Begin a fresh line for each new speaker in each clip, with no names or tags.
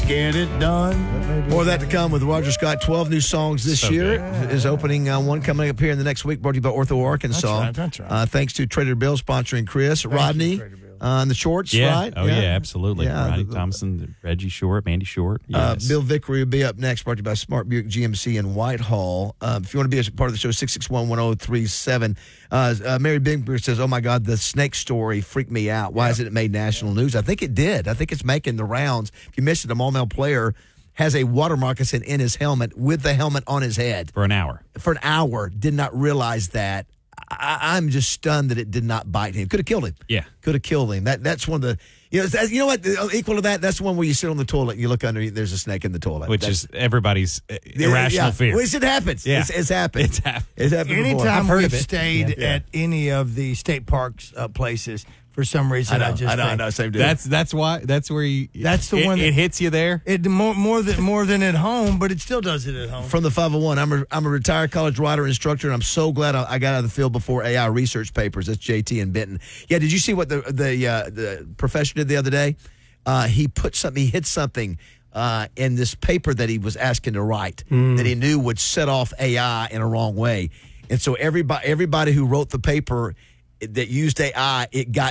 get it done.
More of that to come with Roger Scott. 12 new songs this year.
good.
Is opening one coming up here in the next week, brought to you by Ortho Arkansas.
That's right.
Thanks to Trader Bill sponsoring Chris. Rodney on the shorts,
Yeah.
right?
Oh, yeah, absolutely.
Yeah,
Rodney Thompson, Reggie Short, Mandy Short. Yes.
Bill Vickery will be up next, brought to you by Smart Buick GMC in Whitehall. If you want to be a part of the show, 661-1037. Mary Bingberg says, oh, my God, the snake story freaked me out. Why hasn't it made national news? I think it did. I think it's making the rounds. If you missed it, a Maumelle player has a water moccasin in his helmet with the helmet on his head.
For an hour.
For an hour, did not realize that. I'm just stunned that it did not bite him. Could have killed him.
Yeah.
Could have killed him. That's one of the, you know what, equal to that, that's the one where you sit on the toilet and you look under, there's a snake in the toilet.
Which is everybody's irrational fear.
Which it happens.
Yeah.
It's happened.
It's happened.
It's happened before.
Anytime
I've heard
we've
of it.
stayed at any of the state parks places, for some reason, I
know, same deal.
That's why. That's where you.
That's the one that-
it hits you there.
It more than at home, but it still does it at home.
From the 501, I'm a retired college writer and instructor, and I'm so glad I got out of the field before AI research papers. That's JT and Benton. Yeah, did you see what the professor did the other day? He hit something in this paper that he was asking to write that he knew would set off AI in a wrong way, and so everybody who wrote the paper that used AI, it got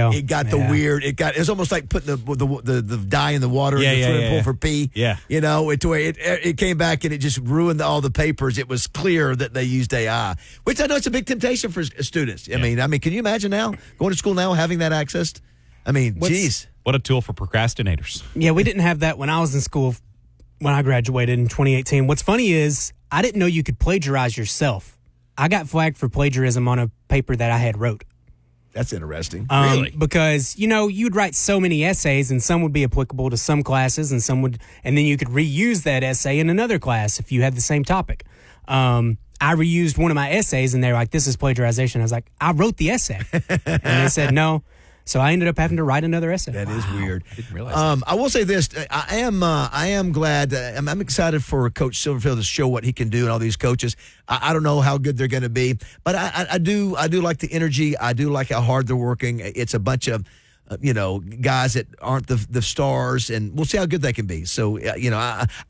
the weird. It was almost like putting the dye in the water in the swimming pool for pee.
Yeah.
To where it came back and it just ruined all the papers. It was clear that they used AI, which I know it's a big temptation for students. I mean, can you imagine now going to school now having that access? I mean, geez.
What a tool for procrastinators.
Yeah, we didn't have that when I was in school when I graduated in 2018. What's funny is I didn't know you could plagiarize yourself. I got flagged for plagiarism on a paper that I had wrote.
That's interesting.
Really?
Because, you'd write so many essays and some would be applicable to some classes and then you could reuse that essay in another class if you had the same topic. I reused one of my essays and they're like, this is plagiarization. I was like, I wrote the essay. And they said no. So I ended up having to write another essay.
That is weird.
I didn't realize that.
I will say this: I am glad. I'm excited for Coach Silverfield to show what he can do, and all these coaches. I don't know how good they're going to be, but I do like the energy. I do like how hard they're working. It's a bunch of guys that aren't the stars, and we'll see how good they can be. So I